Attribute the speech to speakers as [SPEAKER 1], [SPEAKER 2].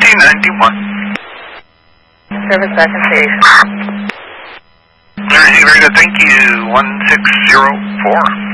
[SPEAKER 1] 391.
[SPEAKER 2] Service back in station.
[SPEAKER 1] Very good, thank you. 1604.